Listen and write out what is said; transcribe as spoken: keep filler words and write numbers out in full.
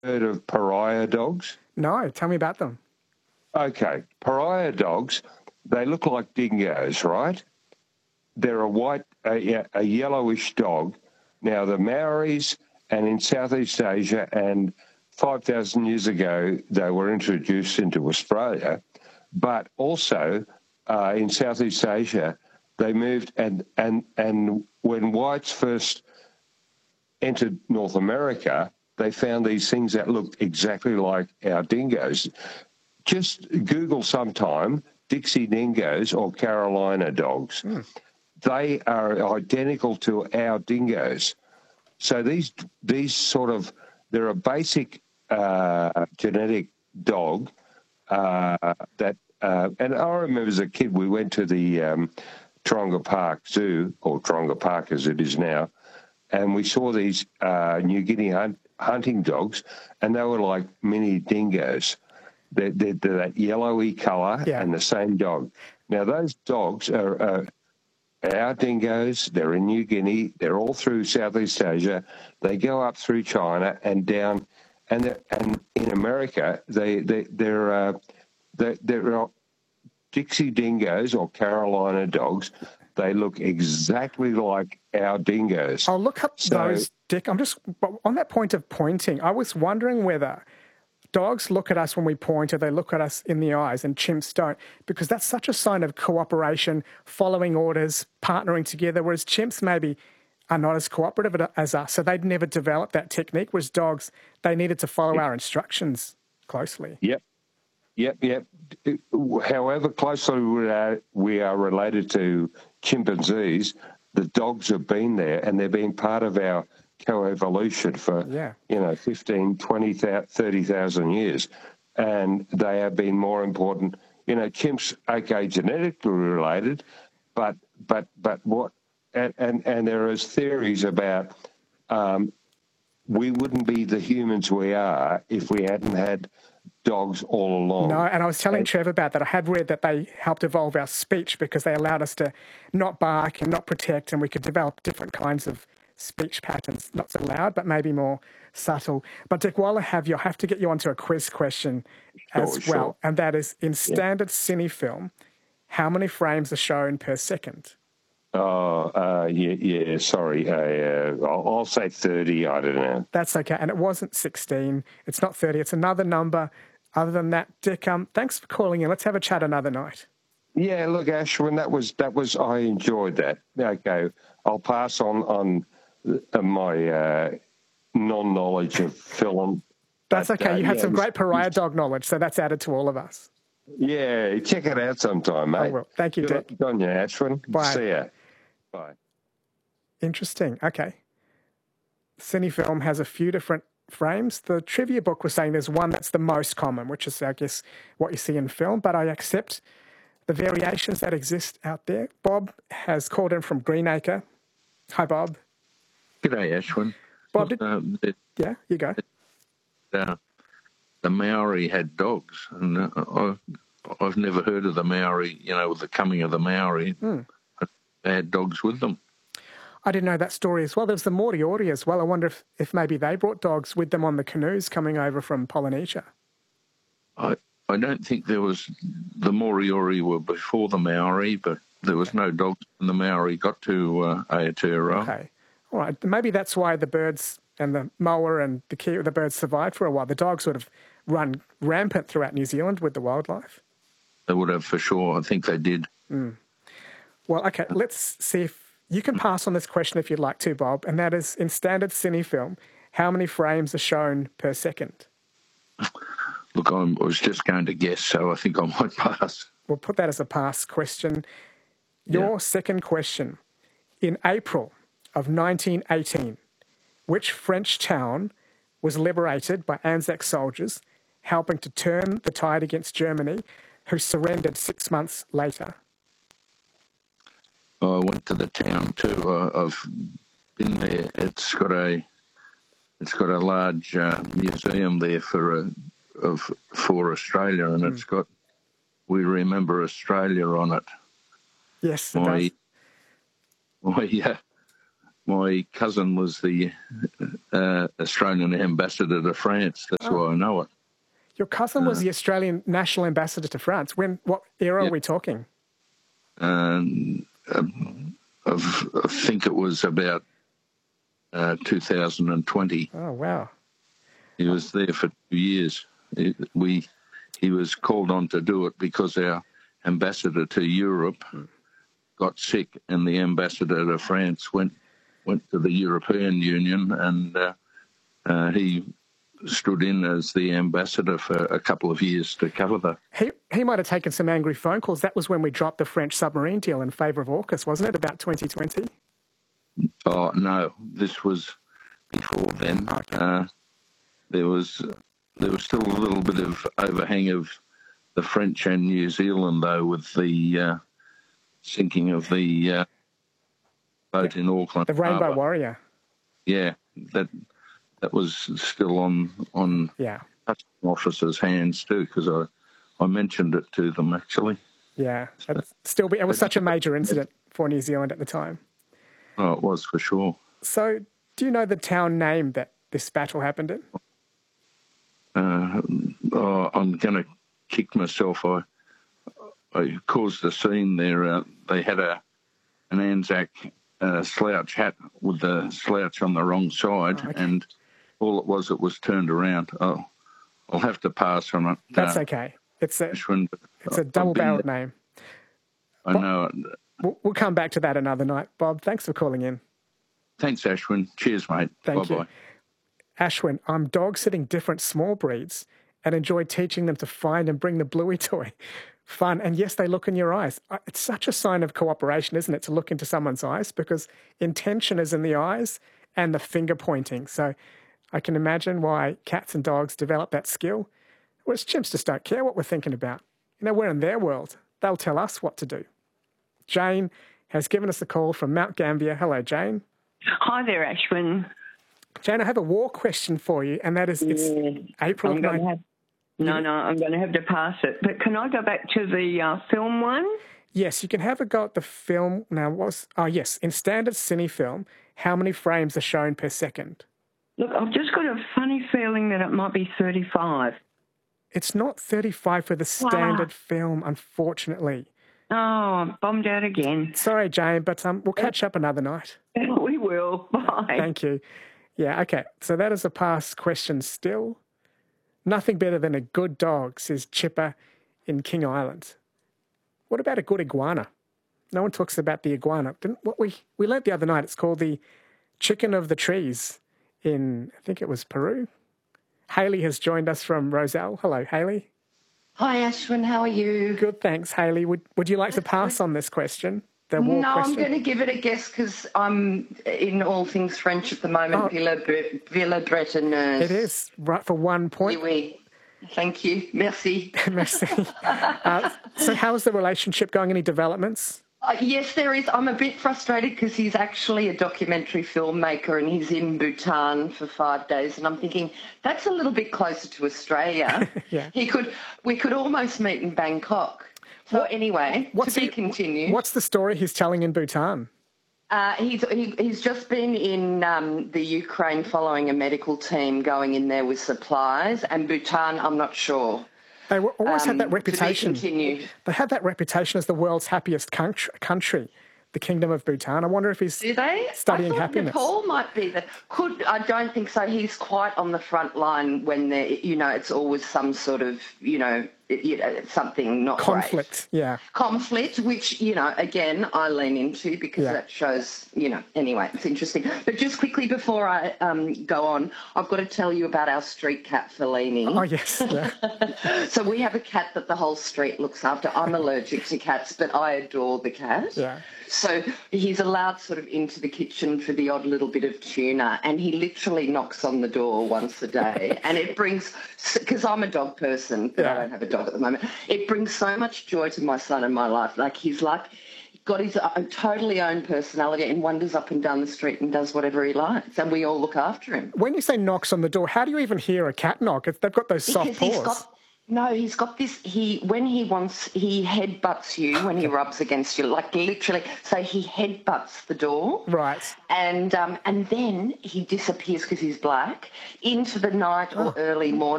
heard of pariah dogs? No, tell me about them. Okay, pariah dogs, they look like dingoes, right? They're a white, a, a yellowish dog. Now, the Maoris and in Southeast Asia and five thousand years ago, they were introduced into Australia, but also uh, in Southeast Asia, they moved and, and, and when whites first entered North America, they found these things that looked exactly like our dingoes. Just Google sometime Dixie dingoes or Carolina dogs. Mm. They are identical to our dingoes. So these these sort of, they're a basic uh, genetic dog uh, that, uh, and I remember as a kid we went to the um, Taronga Park Zoo, or Taronga Park as it is now, and we saw these uh, New Guinea hunt, hunting dogs, and they were like mini dingoes. They're, they're, they're that yellowy colour yeah. and the same dog. Now, those dogs are, are our dingoes. They're in New Guinea. They're all through Southeast Asia. They go up through China and down. And and in America, they, they, they're, uh, they're, they're Dixie dingoes or Carolina dogs. They look exactly like our dingoes. I'll look up so, those, Dick. I'm just, on that point of pointing, I was wondering whether dogs look at us when we point, or they look at us in the eyes, and chimps don't, because that's such a sign of cooperation, following orders, partnering together, whereas chimps maybe are not as cooperative as us, so they'd never developed that technique, whereas dogs, they needed to follow yep. our instructions closely. Yep, yep, yep. However closely we are, we are related to chimpanzees, the dogs have been there, and they've been part of our coevolution for, yeah. you know, fifteen, twenty, thirty thousand years. And they have been more important. You know, chimps, okay, genetically related, but but but what, and, and, and there is theories about um, we wouldn't be the humans we are if we hadn't had dogs all along. No, and I was telling and, Trev about that. I had read that they helped evolve our speech because they allowed us to not bark and not protect, and we could develop different kinds of speech patterns, not so loud, but maybe more subtle. But Dick, while I have you, I have to get you onto a quiz question sure, as sure. well, and that is, in standard yeah. cine film, how many frames are shown per second? Oh, uh, yeah, yeah, sorry. Uh, I'll, I'll say thirty, I don't know. That's okay, and it wasn't sixteen. It's not thirty, it's another number. Other than that, Dick, um, thanks for calling in. Let's have a chat another night. Yeah, look, Ashwin, that was, that was, I enjoyed that. Okay, I'll pass on, on my uh, non-knowledge of film. That's but, okay. uh, you had yeah, some was, great pariah dog knowledge, so that's added to all of us. Yeah, check it out sometime, mate. I will. Thank you, Dick. Good on you, Ashwin. Bye. See ya. Bye. Interesting. Okay. Cinefilm has a few different frames. The trivia book was saying there's one that's the most common, which is, I guess, what you see in film, but I accept the variations that exist out there. Bob has called in from Greenacre. Hi, Bob. G'day, Ashwin. Bob, did... um, it, yeah, you go. It, uh, the Maori had dogs, and uh, I've, I've never heard of the Maori, you know, with the coming of the Maori. Mm. They had dogs with them. I didn't know that story as well. There was the Moriori as well. I wonder if, if maybe they brought dogs with them on the canoes coming over from Polynesia. I I don't think there was... The Moriori were before the Maori, but there was no dogs when the Maori got to uh, Aotearoa. Okay. All right. Maybe that's why the birds and the moa and the key, the birds survived for a while. The dogs sort of run rampant throughout New Zealand with the wildlife. They would have for sure. I think they did. Mm. Well, okay, let's see if you can pass on this question if you'd like to, Bob, and that is, in standard cine film, how many frames are shown per second? Look, I'm, I was just going to guess, so I think I might pass. We'll put that as a pass question. Your yeah. second question. In April of nineteen eighteen, which French town was liberated by Anzac soldiers helping to turn the tide against Germany, who surrendered six months later? I went to the town too. Uh, I've been there. It's got a, it's got a large uh, museum there for a, of for Australia, and mm. it's got "We Remember Australia" on it. Yes, it my, does. My, uh, my cousin was the uh, Australian ambassador to France. That's Oh. why I know it. Your cousin was Uh, the Australian national ambassador to France. When? What era Yeah. are we talking? And um, of, I think it was about uh, two thousand twenty. Oh, wow. He was there for two years. He, we, he was called on to do it because our ambassador to Europe got sick, and the ambassador to France went went to the European Union, and uh, uh, he stood in as the ambassador for a couple of years to cover that. He he might have taken some angry phone calls. That was when we dropped the French submarine deal in favour of AUKUS, wasn't it? About twenty twenty? Oh no, this was before then. Uh, there was there was still a little bit of overhang of the French and New Zealand, though, with the uh, sinking of the uh, boat in Auckland. The Rainbow Harbour. Warrior. Yeah, that that was still on on Yeah, customs officers' hands too, because I I mentioned it to them actually. yeah. It's still, be, it was such a major incident for New Zealand at the time. Oh, it was for sure. So, do you know the town name that this battle happened in? Uh, oh, I'm going to kick myself. I I caused a scene there. Uh, they had a an Anzac uh, slouch hat with the slouch on the wrong side, Oh, okay. and all it was, it was turned around. Oh, I'll have to pass on it. That's uh, okay. It's a Ashwin, it's a I've been double-barreled there. name. I know it. We'll, we'll come back to that another night. Bob, thanks for calling in. Thanks, Ashwin. Cheers, mate. Thank Bye-bye. you. Ashwin, I'm dog-sitting different small breeds and enjoy teaching them to find and bring the Bluey toy. Fun. And yes, they look in your eyes. I- It's such a sign of cooperation, isn't it, to look into someone's eyes, because intention is in the eyes and the finger pointing. So I can imagine why cats and dogs develop that skill. Whereas chimps just don't care what we're thinking about. You know, we're in their world. They'll tell us what to do. Jane has given us a call from Mount Gambier. Hello, Jane. Hi there, Ashwin. Jane, I have a war question for you, and that is it's Yeah, April I'm of going to nine. have, no, no, I'm going to have to pass it. But can I go back to the uh, film one? Yes, you can have a go at the film. Now, what's oh yes, in standard cine film, how many frames are shown per second? Look, I've just got a funny feeling that it might be thirty-five. It's not thirty-five for the standard film, unfortunately. Oh, I'm bombed out again. Sorry, Jane, but um, we'll catch up another night. We will. Bye. Thank you. Yeah, okay. So that is a past question still. Nothing better than a good dog, says Chipper in King Island. What about a good iguana? No one talks about the iguana. Didn't, what we, we learnt the other night, it's called the chicken of the trees in, I think it was Peru. Haley has joined us from Roselle. Hello, Haley. Hi, Ashwin. How are you? Good, thanks, Haley. Would Would you like to pass on this question? The war no, question? I'm going to give it a guess because I'm in all things French at the moment. Oh. Villa, Bre- Villa Bretonneuse. It is, right, for one point. Oui, oui. Thank you. Merci. Merci. Uh, so how's the relationship going? Any developments? Uh, yes, there is. I'm a bit frustrated because he's actually a documentary filmmaker and he's in Bhutan for five days. And I'm thinking that's a little bit closer to Australia. Yeah. He could. We could almost meet in Bangkok. So anyway, What's to be he- continued. What's the story he's telling in Bhutan? Uh, he's he, he's just been in um, the Ukraine following a medical team going in there with supplies, and Bhutan, I'm not sure. They were, always had Um, that reputation. To be continued. They had that reputation as the world's happiest country, country, the Kingdom of Bhutan. I wonder if he's Do they? studying I thought happiness. Nepal might be the. Could I don't think so. He's quite on the front line when there. You know, it's always some sort of you know, it, you know something not Conflict, great. yeah. Conflict, which, you know, again, I lean into because Yeah. that shows, you know, anyway, it's interesting. But just quickly before I um, go on, I've got to tell you about our street cat, Fellini. Oh, yes. Yeah. So we have a cat that the whole street looks after. I'm allergic to cats, but I adore the cat. Yeah. So he's allowed sort of into the kitchen for the odd little bit of tuna, and he literally knocks on the door once a day. And it brings, because I'm a dog person, but Yeah. I don't have a dog at the moment, it brings so much joy to my son and my life. Like he's like, got his own, totally own personality and wanders up and down the street and does whatever he likes, and we all look after him. When you say knocks on the door, how do you even hear a cat knock? It's, they've got those soft Because he's paws. got, No, he's got this. He when he wants, he headbutts you when he rubs against you, like literally. So he headbutts the door, Right. and um, and then he disappears because he's black into the night or early morning.